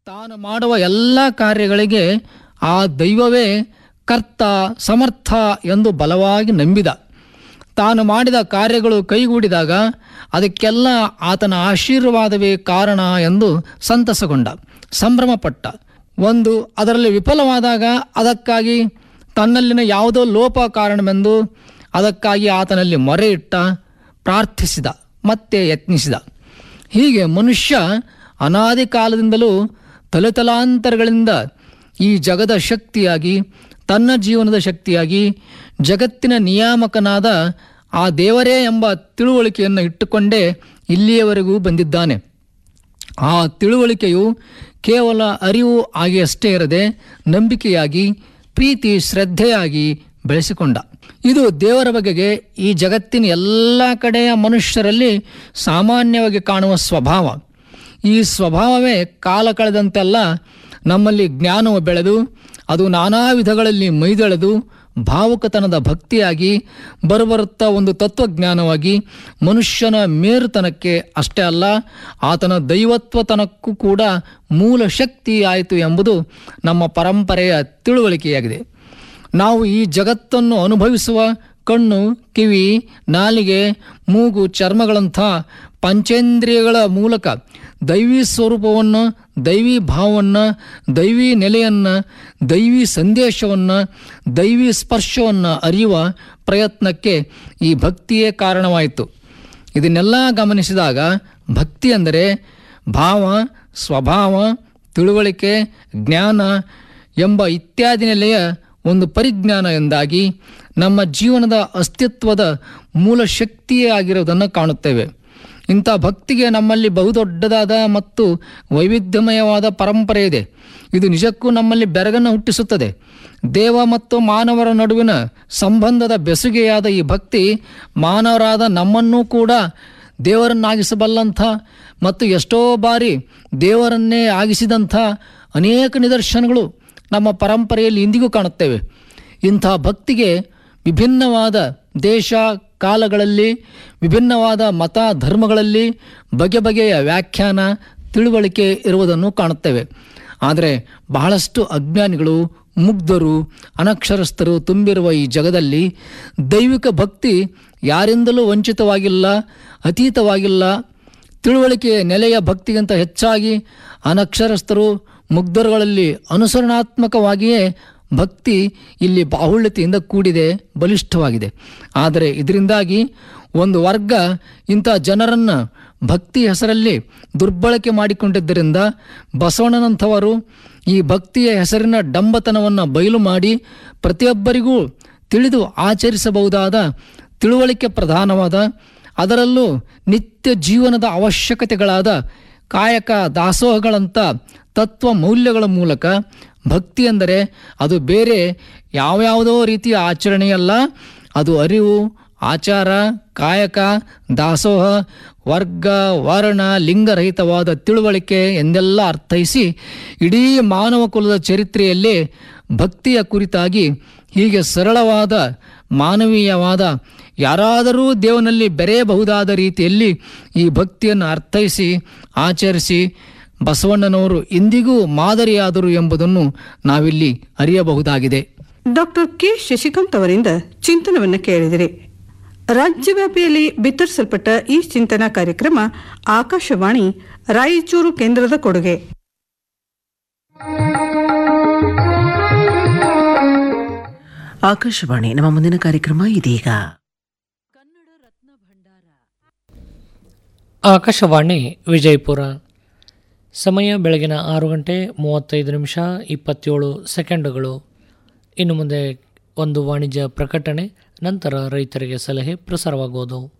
ತಾನು ಮಾಡುವ ಎಲ್ಲ ಕಾರ್ಯಗಳಿಗೆ ಆ ದೈವವೇ ಕರ್ತ ಸಮರ್ಥ ಎಂದು ಬಲವಾಗಿ ನಂಬಿದ. ತಾನು ಮಾಡಿದ ಕಾರ್ಯಗಳು ಕೈಗೂಡಿದಾಗ ಅದಕ್ಕೆಲ್ಲ ಆತನ ಆಶೀರ್ವಾದವೇ ಕಾರಣ ಎಂದು ಸಂತಸಗೊಂಡ, ಸಂಭ್ರಮಪಟ್ಟ. ಒಂದು ಅದರಲ್ಲಿ ವಿಫಲವಾದಾಗ ಅದಕ್ಕಾಗಿ ತನ್ನಲ್ಲಿನ ಯಾವುದೋ ಲೋಪ ಕಾರಣವೆಂದು ಅದಕ್ಕಾಗಿ ಆತನಲ್ಲಿ ಮೊರೆ ಇಟ್ಟ, ಪ್ರಾರ್ಥಿಸಿದ, ಮತ್ತೆ ಯತ್ನಿಸಿದ. ಹೀಗೆ ಮನುಷ್ಯ ಅನಾದಿ ಕಾಲದಿಂದಲೂ ತಲೆತಲಾಂತರಗಳಿಂದ ಈ ಜಗದ ಶಕ್ತಿಯಾಗಿ, ತನ್ನ ಜೀವನದ ಶಕ್ತಿಯಾಗಿ, ಜಗತ್ತಿನ ನಿಯಾಮಕನಾದ ಆ ದೇವರೇ ಎಂಬ ತಿಳುವಳಿಕೆಯನ್ನು ಇಟ್ಟುಕೊಂಡೇ ಇಲ್ಲಿಯವರೆಗೂ ಬಂದಿದ್ದಾನೆ. ಆ ತಿಳುವಳಿಕೆಯು ಕೇವಲ ಅರಿವು ಆಗಿ ಅಷ್ಟೇ ಇರದೆ ನಂಬಿಕೆಯಾಗಿ, ಪ್ರೀತಿ, ಶ್ರದ್ಧೆಯಾಗಿ ಬೆಳೆಸಿಕೊಂಡ. ಇದು ದೇವರ ಬಗೆಗೆ ಈ ಜಗತ್ತಿನ ಎಲ್ಲ ಕಡೆಯ ಮನುಷ್ಯರಲ್ಲಿ ಸಾಮಾನ್ಯವಾಗಿ ಕಾಣುವ ಸ್ವಭಾವ. ಈ ಸ್ವಭಾವವೇ ಕಾಲ ಕಳೆದಂತೆಲ್ಲ ನಮ್ಮಲ್ಲಿ ಜ್ಞಾನವು ಬೆಳೆದು ಅದು ನಾನಾ ವಿಧಗಳಲ್ಲಿ ಮೈದೆಳೆದು ಭಾವುಕತನದ ಭಕ್ತಿಯಾಗಿ ಬರುತ್ತಾ ಒಂದು ತತ್ವಜ್ಞಾನವಾಗಿ ಮನುಷ್ಯನ ಮೇರುತನಕ್ಕೆ ಅಷ್ಟೇ ಅಲ್ಲ, ಆತನ ದೈವತ್ವತನಕ್ಕೂ ಕೂಡ ಮೂಲ ಶಕ್ತಿ ಆಯಿತು ಎಂಬುದು ನಮ್ಮ ಪರಂಪರೆಯ ತಿಳುವಳಿಕೆಯಾಗಿದೆ. ನಾವು ಈ ಜಗತ್ತನ್ನು ಅನುಭವಿಸುವ ಕಣ್ಣು, ಕಿವಿ, ನಾಲಿಗೆ, ಮೂಗು, ಚರ್ಮಗಳಂಥ ಪಂಚೇಂದ್ರಿಯಗಳ ಮೂಲಕ ದೈವಿ ಸ್ವರೂಪವನ್ನು, ದೈವಿ ಭಾವವನ್ನು, ದೈವಿ ನೆಲೆಯನ್ನು, ದೈವಿ ಸಂದೇಶವನ್ನು, ದೈವಿ ಸ್ಪರ್ಶವನ್ನು ಅರಿಯುವ ಪ್ರಯತ್ನಕ್ಕೆ ಈ ಭಕ್ತಿಯೇ ಕಾರಣವಾಯಿತು. ಇದನ್ನೆಲ್ಲ ಗಮನಿಸಿದಾಗ ಭಕ್ತಿ ಅಂದರೆ ಭಾವ, ಸ್ವಭಾವ, ತಿಳುವಳಿಕೆ, ಜ್ಞಾನ ಎಂಬ ಇತ್ಯಾದಿ ನೆಲೆಯ ಒಂದು ಪರಿಜ್ಞಾನ ಎಂದಾಗಿ ನಮ್ಮ ಜೀವನದ ಅಸ್ತಿತ್ವದ ಮೂಲ ಶಕ್ತಿಯೇ ಆಗಿರುವುದನ್ನು ಕಾಣುತ್ತೇವೆ. ಇಂಥ ಭಕ್ತಿಗೆ ನಮ್ಮಲ್ಲಿ ಬಹುದೊಡ್ಡದಾದ ಮತ್ತು ವೈವಿಧ್ಯಮಯವಾದ ಪರಂಪರೆ ಇದೆ. ಇದು ನಿಜಕ್ಕೂ ನಮ್ಮಲ್ಲಿ ಬೆರಗನ್ನು ಹುಟ್ಟಿಸುತ್ತದೆ. ದೇವ ಮತ್ತು ಮಾನವರ ನಡುವಿನ ಸಂಬಂಧದ ಬೆಸುಗೆಯಾದ ಈ ಭಕ್ತಿ ಮಾನವರಾದ ನಮ್ಮನ್ನೂ ಕೂಡ ದೇವರನ್ನಾಗಿಸಬಲ್ಲಂಥ ಮತ್ತು ಎಷ್ಟೋ ಬಾರಿ ದೇವರನ್ನೇ ಆಗಿಸಿದಂಥ ಅನೇಕ ನಿದರ್ಶನಗಳು ನಮ್ಮ ಪರಂಪರೆಯಲ್ಲಿ ಇಂದಿಗೂ ಕಾಣುತ್ತೇವೆ. ಇಂಥ ಭಕ್ತಿಗೆ ವಿಭಿನ್ನವಾದ ದೇಶ ಕಾಲಗಳಲ್ಲಿ, ವಿಭಿನ್ನವಾದ ಮತ ಧರ್ಮಗಳಲ್ಲಿ ಬಗೆ ಬಗೆಯ ವ್ಯಾಖ್ಯಾನ, ತಿಳುವಳಿಕೆ ಇರುವುದನ್ನು ಕಾಣುತ್ತೇವೆ. ಆದರೆ ಬಹಳಷ್ಟು ಅಜ್ಞಾನಿಗಳು, ಮುಗ್ಧರು, ಅನಕ್ಷರಸ್ಥರು ತುಂಬಿರುವ ಈ ಜಗದಲ್ಲಿ ದೈವಿಕ ಭಕ್ತಿ ಯಾರಿಂದಲೂ ವಂಚಿತವಾಗಿಲ್ಲ, ಅತೀತವಾಗಿಲ್ಲ. ತಿಳುವಳಿಕೆಯ ನೆಲೆಯ ಭಕ್ತಿಗಿಂತ ಹೆಚ್ಚಾಗಿ ಅನಕ್ಷರಸ್ಥರು, ಮುಗ್ಧರುಗಳಲ್ಲಿ ಅನುಸರಣಾತ್ಮಕವಾಗಿಯೇ ಭಕ್ತಿ ಇಲ್ಲಿ ಬಾಹುಳ್ಯತೆಯಿಂದ ಕೂಡಿದೆ, ಬಲಿಷ್ಠವಾಗಿದೆ. ಆದರೆ ಇದರಿಂದಾಗಿ ಒಂದು ವರ್ಗ ಇಂಥ ಜನರನ್ನು ಭಕ್ತಿ ಹೆಸರಲ್ಲಿ ದುರ್ಬಳಕೆ ಮಾಡಿಕೊಂಡಿದ್ದರಿಂದ ಬಸವಣ್ಣನಂಥವರು ಈ ಭಕ್ತಿಯ ಹೆಸರಿನ ಡಂಬತನವನ್ನು ಬಯಲು ಮಾಡಿ ಪ್ರತಿಯೊಬ್ಬರಿಗೂ ತಿಳಿದು ಆಚರಿಸಬಹುದಾದ ತಿಳುವಳಿಕೆ ಪ್ರಧಾನವಾದ, ಅದರಲ್ಲೂ ನಿತ್ಯ ಜೀವನದ ಅವಶ್ಯಕತೆಗಳಾದ ಕಾಯಕ ದಾಸೋಹಗಳಂಥ ತತ್ವ ಮೌಲ್ಯಗಳ ಮೂಲಕ ಭಕ್ತಿ ಎಂದರೆ ಅದು ಬೇರೆ ಯಾವ್ಯಾವುದೋ ರೀತಿಯ ಆಚರಣೆಯಲ್ಲ. ಅದು ಅರಿವು, ಆಚಾರ, ಕಾಯಕ, ದಾಸೋಹ, ವರ್ಗ, ವರ್ಣ, ಲಿಂಗರಹಿತವಾದ ತಿಳುವಳಿಕೆ ಎಂದೆಲ್ಲ ಅರ್ಥೈಸಿ ಇಡೀ ಮಾನವ ಕುಲದ ಚರಿತ್ರೆಯಲ್ಲಿ ಭಕ್ತಿಯ ಕುರಿತಾಗಿ ಹೀಗೆ ಸರಳವಾದ, ಮಾನವೀಯವಾದ, ಯಾರಾದರೂ ದೇವನಲ್ಲಿ ಬೆರೆಯಬಹುದಾದ ರೀತಿಯಲ್ಲಿ ಈ ಭಕ್ತಿಯನ್ನು ಅರ್ಥೈಸಿ ಆಚರಿಸಿ ಬಸವಣ್ಣನವರು ಇಂದಿಗೂ ಮಾದರಿಯಾದರು ಎಂಬುದನ್ನು ನಾವಿಲ್ಲಿ ಅರಿಯಬಹುದಾಗಿದೆ. ಡಾಕ್ಟರ್ ಕೆ ಶಶಿಕಾಂತ್ ಅವರಿಂದ ಚಿಂತನವನ್ನು ಕೇಳಿದಿರಿ. ರಾಜ್ಯವ್ಯಾಪಿಯಲ್ಲಿ ಬಿತ್ತರಿಸಲ್ಪಟ್ಟ ಈ ಚಿಂತನಾ ಕಾರ್ಯಕ್ರಮ ಆಕಾಶವಾಣಿ ರಾಯಚೂರು ಕೇಂದ್ರದ ಕೊಡುಗೆ. ಆಕಾಶವಾಣಿ ನಮ್ಮ ಮುಂದಿನ ಕಾರ್ಯಕ್ರಮ ಇದೀಗ. ಆಕಾಶವಾಣಿ ವಿಜಯಪುರ. ಸಮಯ ಬೆಳಗಿನ 6:35 ಇನ್ನು ಮುಂದೆ ಒಂದು ವಾಣಿಜ್ಯ ಪ್ರಕಟಣೆ, ನಂತರ ರೈತರಿಗೆ ಸಲಹೆ ಪ್ರಸಾರವಾಗುವುದು.